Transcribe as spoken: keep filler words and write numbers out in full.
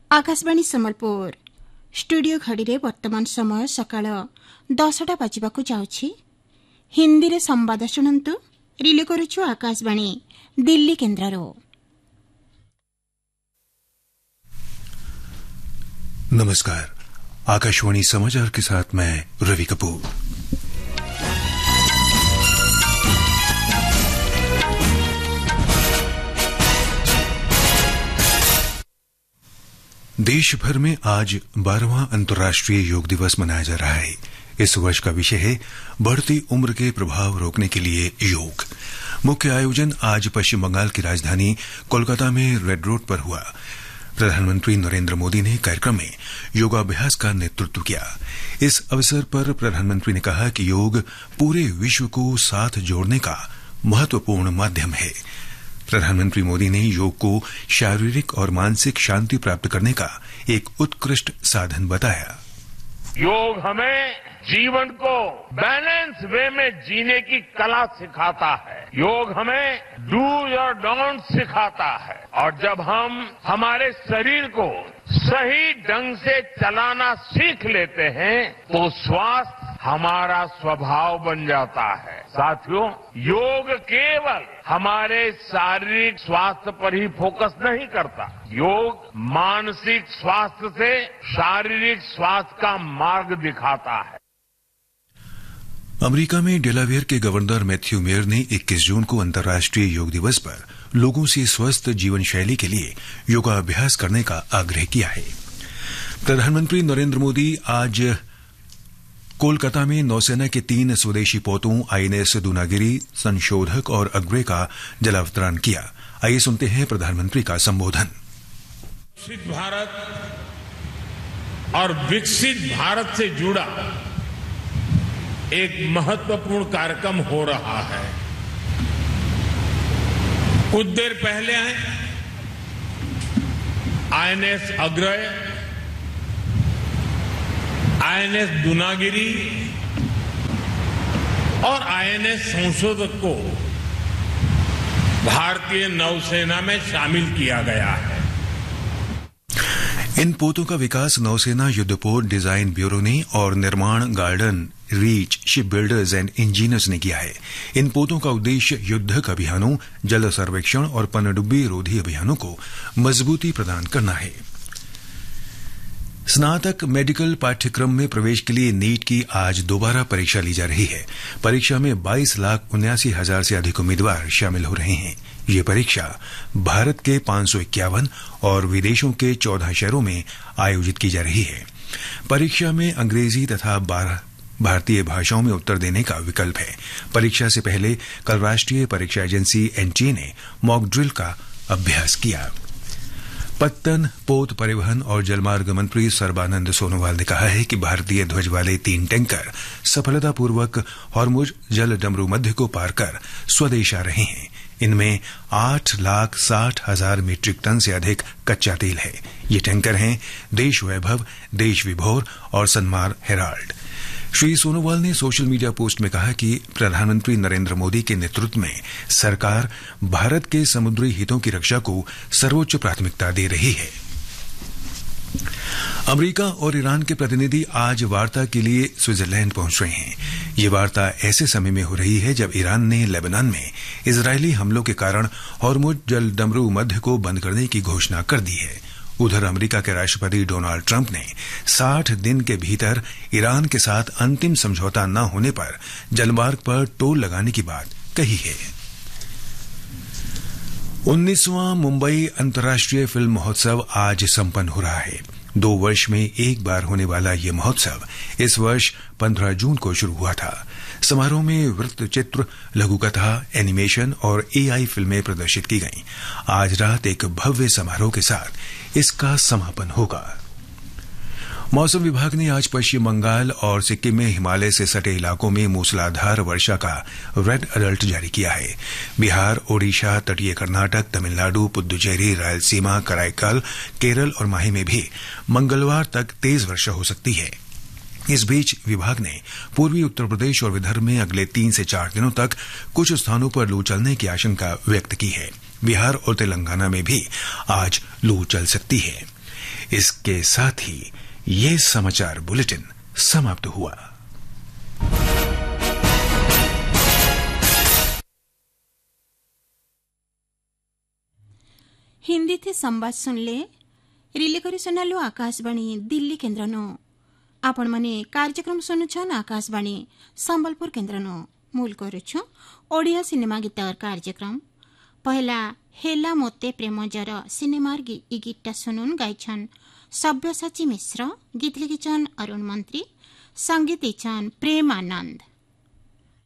Akashvani Sambalpur studio घड़ी वर्तमान समय सकाळ दसटा बाजिबाकु जाउछि। हिंदी रे संवाद शुणंतु। रिले करुछु आकाशवाणी दिल्ली केन्द्ररो। नमस्कार, आकाशवाणी समाचार के साथ मैं रवि कपूर। देश भर में आज बारहवां अंतर्राष्ट्रीय योग दिवस मनाया जा रहा है। इस वर्ष का विषय है बढ़ती उम्र के प्रभाव रोकने के लिए योग। मुख्य आयोजन आज पश्चिम बंगाल की राजधानी कोलकाता में रेड रोड पर हुआ। प्रधानमंत्री नरेंद्र मोदी ने कार्यक्रम में योगाभ्यास का नेतृत्व किया। इस अवसर पर प्रधानमंत्री ने कहा कि योग पूरे विश्व को साथ जोड़ने का महत्वपूर्ण माध्यम है। प्रधानमंत्री मोदी ने योग को शारीरिक और मानसिक शांति प्राप्त करने का एक उत्कृष्ट साधन बताया। योग हमें जीवन को बैलेंस वे में जीने की कला सिखाता है। योग हमें डूज और डोंट सिखाता है, और जब हम हमारे शरीर को सही ढंग से चलाना सीख लेते हैं तो स्वास्थ्य हमारा स्वभाव बन जाता है। साथियों, योग केवल हमारे शारीरिक स्वास्थ्य पर ही फोकस नहीं करता। योग मानसिक स्वास्थ्य से शारीरिक स्वास्थ्य का मार्ग दिखाता है। अमेरिका में डेलावेयर के गवर्नर मैथ्यू मेयर ने इक्कीस जून को अंतर्राष्ट्रीय योग दिवस पर लोगों से स्वस्थ जीवन शैली के लिए योगाभ्यास करने का आग्रह किया है। प्रधानमंत्री नरेंद्र मोदी आज कोलकाता में नौसेना के तीन स्वदेशी पोतों आईएनएस दूनागिरी, संशोधक और अग्रे का जलावतरण किया। आइए सुनते हैं प्रधानमंत्री का संबोधन। विकसित भारत और विकसित भारत से जुड़ा एक महत्वपूर्ण कार्यक्रम हो रहा है। कुछ देर पहले आईएनएस अग्रय, आईएनएस दूनागिरी और आईएनएस संशोधक को भारतीय नौसेना में शामिल किया गया है। इन पोतों का विकास नौसेना युद्धपोत डिजाइन ब्यूरो ने और निर्माण garden reach ship builders and engineers ने किया है। इन पोतों का उद्देश्य युद्धक अभियानों, जल सर्वेक्षण और पनडुब्बी रोधी अभियानों को मजबूती प्रदान करना है। स्नातक मेडिकल पाठ्यक्रम में प्रवेश के लिए नीट की आज दोबारा परीक्षा ली जा रही है। परीक्षा में बाईस लाख उन्यासी हजार से अधिक उम्मीदवार शामिल हो रहे हैं। ये परीक्षा भारत के पांच सौ इक्यावन और विदेशों के चौदह शहरों में आयोजित की जा रही है। परीक्षा में अंग्रेजी तथा बारह भारतीय भाषाओं में उत्तर देने का विकल्प है। परीक्षा से पहले कल राष्ट्रीय परीक्षा एजेंसी एनटीए ने मॉक ड्रिल का अभ्यास किया। पत्तन, पोत, परिवहन और जलमार्ग मंत्री सर्बानंद सोनोवाल ने कहा है कि भारतीय ध्वज वाले तीन टैंकर सफलतापूर्वक हॉर्मुज जल डमरू मध्य को पार कर स्वदेश आ रहे हैं। इनमें आठ लाख साठ हजार मीट्रिक टन से अधिक कच्चा तेल है। ये टैंकर हैं देश वैभव, देश विभोर और सन्मार हेराल्ड। श्री सोनोवाल ने सोशल मीडिया पोस्ट में कहा कि प्रधानमंत्री नरेंद्र मोदी के नेतृत्व में सरकार भारत के समुद्री हितों की रक्षा को सर्वोच्च प्राथमिकता दे रही है। अमेरिका और ईरान के प्रतिनिधि आज वार्ता के लिए स्विट्जरलैंड पहुंच रहे हैं। ये वार्ता ऐसे समय में हो रही है जब ईरान ने लेबनान में इजरायली हमलों के कारण हॉर्मुज जल डमरू मध्य को बंद करने की घोषणा कर दी है। उधर अमेरिका के राष्ट्रपति डोनाल्ड ट्रंप ने साठ दिन के भीतर ईरान के साथ अंतिम समझौता न होने पर जलमार्ग पर टोल लगाने की बात कही है। उन्नीसवां मुंबई अंतर्राष्ट्रीय फिल्म महोत्सव आज संपन्न हो रहा है। दो वर्ष में एक बार होने वाला ये महोत्सव इस वर्ष पंद्रह जून को शुरू हुआ था। समारोह में वृत्तचित्र, लघुकथा, एनिमेशन और एआई फिल्में प्रदर्शित की गईं। आज रात एक भव्य समारोह के साथ इसका समापन होगा। मौसम विभाग ने आज पश्चिम बंगाल और सिक्किम में हिमालय से सटे इलाकों में मूसलाधार वर्षा का रेड अलर्ट जारी किया है। बिहार, ओडिशा, तटीय कर्नाटक, तमिलनाडु, पुद्दुचेरी, रायलसीमा, कराईकल, केरल और माही में भी मंगलवार तक तेज वर्षा हो सकती है। इस बीच विभाग ने पूर्वी उत्तर प्रदेश और विदर्भ में अगले तीन से चार दिनों तक कुछ स्थानों पर लू चलने की आशंका व्यक्त की है। बिहार और तेलंगाना में भी आज लू चल सकती है। इसके साथ ही ये समाचार बुलेटिन समाप्त हुआ। हिंदी थे संवाद सुनले रिले करी सुनालो आकाशवाणी दिल्ली केन्द्रनो। आपण माने कार्यक्रम सुनुछन आकाशवाणी संबलपुर केन्द्रनो। मूल करुछु ओडिया सिनेमा गीतर कार्यक्रम। पहला हेला मोते प्रेम जर सिनेमार गी, इ गीतटा सुनुन गाइछन सब्यसाची मिश्र, गीत लिखिछन अरुण मंत्री, संगीत दिछन प्रेम आनंद।